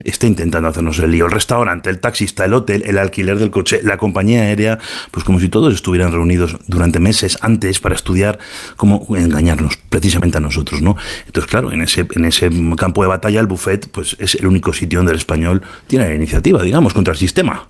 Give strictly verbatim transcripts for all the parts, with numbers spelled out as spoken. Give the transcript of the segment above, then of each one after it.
está intentando hacernos el lío. El restaurante, el taxista, el hotel, el alquiler del coche, la compañía aérea, pues como si todos estuvieran reunidos durante meses antes para estudiar cómo engañarnos, precisamente a nosotros, ¿no? Entonces, claro, en ese, en ese campo de batalla, el buffet, pues es el único sitio donde el español tiene la iniciativa, digamos, contra el sistema.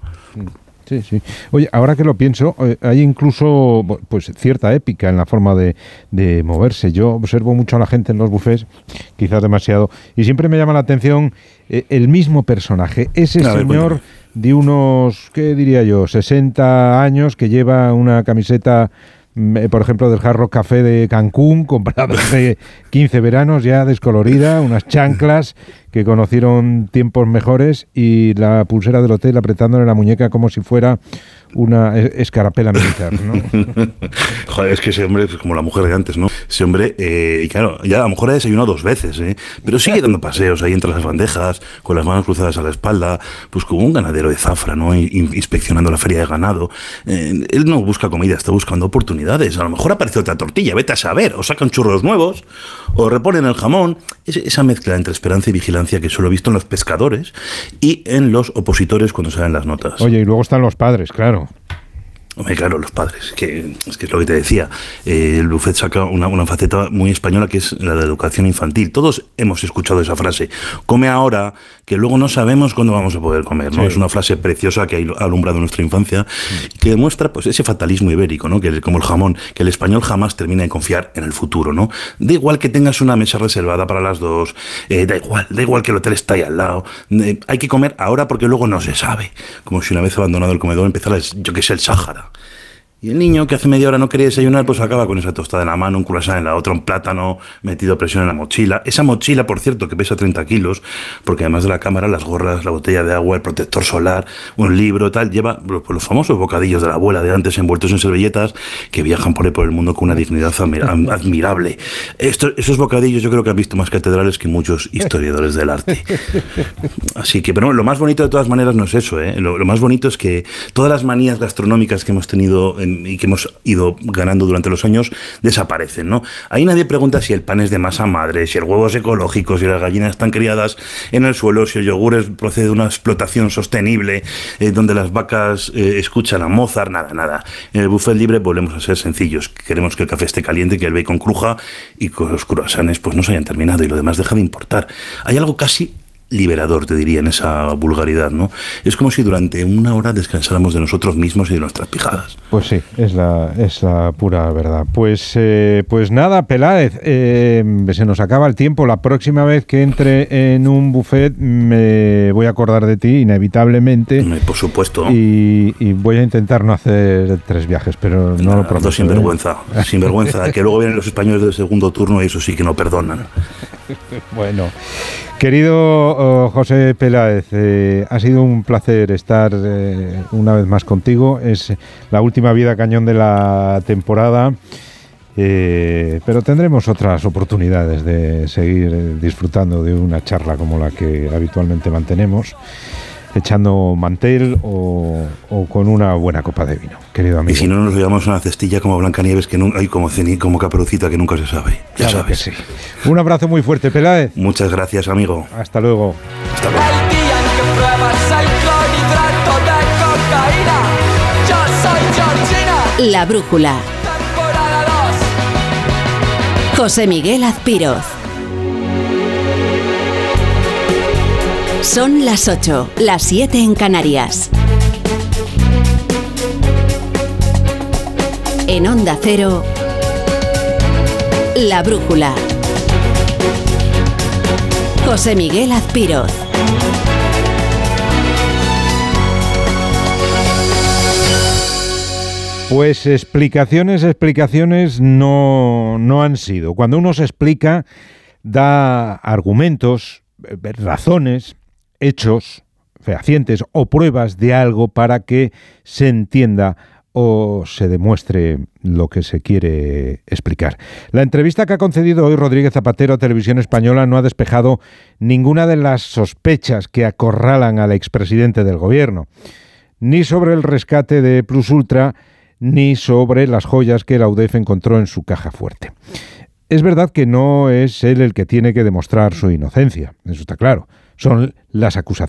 Sí, sí. Oye, ahora que lo pienso, hay incluso pues cierta épica en la forma de, de moverse. Yo observo mucho a la gente en los bufés, quizás demasiado, y siempre me llama la atención eh, el mismo personaje, ese a señor ver, de unos, ¿qué diría yo?, sesenta años, que lleva una camiseta, por ejemplo, del Hard Rock Café de Cancún, comprada hace quince veranos, ya descolorida, unas chanclas que conocieron tiempos mejores y la pulsera del hotel apretándole la muñeca como si fuera una escarapela militar, ¿no? Joder, es que ese hombre es como la mujer de antes, ¿no? Ese hombre, eh, y claro, ya a lo mejor ha desayunado dos veces, ¿eh? Pero sigue dando paseos ahí entre las bandejas, con las manos cruzadas a la espalda, pues como un ganadero de Zafra, ¿no? Inspeccionando la feria de ganado. Eh, él no busca comida, está buscando oportunidades. A lo mejor aparece otra tortilla, vete a saber, o sacan churros nuevos, o reponen el jamón. Es esa mezcla entre esperanza y vigilancia que solo he visto en los pescadores y en los opositores cuando salen las notas. Oye, y luego están los padres, claro. Hombre, claro, los padres, que es que es lo que te decía. Eh, el buffet saca una, una faceta muy española que es la de educación infantil. Todos hemos escuchado esa frase. Come ahora, que luego no sabemos cuándo vamos a poder comer, ¿no? Sí. Es una frase preciosa que ha alumbrado nuestra infancia, sí. que demuestra pues ese fatalismo ibérico, ¿no? Que como el jamón, que el español jamás termina de confiar en el futuro, ¿no? Da igual que tengas una mesa reservada para las dos, eh, da igual, da igual que el hotel está ahí al lado. Eh, hay que comer ahora porque luego no se sabe. Como si una vez abandonado el comedor empezara, yo que sé, el Sáhara. Y el niño que hace media hora no quería desayunar, pues acaba con esa tostada en la mano, un croissant en la otra, un plátano metido a presión en la mochila. Esa mochila, por cierto, que pesa treinta kilos, porque además de la cámara, las gorras, la botella de agua, el protector solar, un libro, tal, lleva pues, los famosos bocadillos de la abuela de antes envueltos en servilletas que viajan por ahí por el mundo con una dignidad admirable. Esto, esos bocadillos yo creo que han visto más catedrales que muchos historiadores del arte. Así que, pero lo más bonito de todas maneras no es eso, ¿eh? Lo, lo más bonito es que todas las manías gastronómicas que hemos tenido en y que hemos ido ganando durante los años desaparecen, ¿no? Ahí nadie pregunta si el pan es de masa madre, si el huevo es ecológico, si las gallinas están criadas en el suelo, si el yogur es, procede de una explotación sostenible, eh, donde las vacas eh, escuchan a Mozart, nada, nada. En el buffet libre volvemos a ser sencillos. Queremos que el café esté caliente, que el bacon cruja y que los croissants pues no se hayan terminado y lo demás deja de importar. Hay algo casi liberador, te diría, en esa vulgaridad, ¿no? Es como si durante una hora descansáramos de nosotros mismos y de nuestras pijadas. Pues sí, es la, es la pura verdad. Pues, eh, pues nada, Peláez, eh, se nos acaba el tiempo. La próxima vez que entre en un buffet me voy a acordar de ti, inevitablemente. Por supuesto. Y, y voy a intentar no hacer tres viajes, pero no, no lo prometo. Sinvergüenza, ¿eh? Sinvergüenza, que luego vienen los españoles del segundo turno y eso sí que no perdonan. Bueno, querido oh, José Peláez, eh, ha sido un placer estar eh, una vez más contigo. Es la última vida cañón de la temporada, eh, pero tendremos otras oportunidades de seguir eh, disfrutando de una charla como la que habitualmente mantenemos, echando mantel o, o con una buena copa de vino, querido amigo. Y si no nos llevamos una cestilla como Blancanieves, que no, hay como, como Caperucita, que nunca se sabe. Ya claro sabes. Que sí. Un abrazo muy fuerte, Peláez. Muchas gracias, amigo. Hasta luego. Hasta luego. El día en que pruebas el clorhidrato de cocaína. Yo soy Georgina. La Brújula. Temporada dos. José Miguel Azpiroz. Son las ocho, las siete en Canarias. En Onda Cero, La Brújula. José Miguel Azpiroz. Pues explicaciones, explicaciones no, no han sido. Cuando uno se explica, da argumentos, razones, hechos fehacientes o pruebas de algo para que se entienda o se demuestre lo que se quiere explicar. La entrevista que ha concedido hoy Rodríguez Zapatero a Televisión Española no ha despejado ninguna de las sospechas que acorralan al expresidente del gobierno, ni sobre el rescate de Plus Ultra, ni sobre las joyas que la U D E F encontró en su caja fuerte. Es verdad que no es él el que tiene que demostrar su inocencia, eso está claro. Son las acusaciones